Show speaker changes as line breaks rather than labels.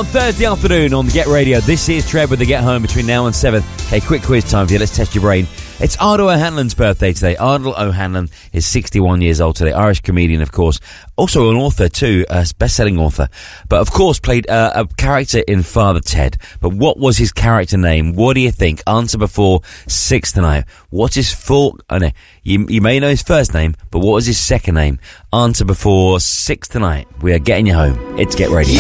on Thursday afternoon on the Get Radio. This is Trev with the Get Home between now and 7. Okay, quick quiz time for you. Let's test your brain. It's Ardal O'Hanlon's birthday today. Ardal O'Hanlon is 61 years old today. Irish comedian, of course. Also an author too, a best-selling author. But of course played a character in Father Ted. But what was his character name? What do you think? Answer before 6 tonight. What's his full... Oh no, you may know his first name, but what was his second name? Answer before 6 tonight. We are getting you home. It's Get Radio.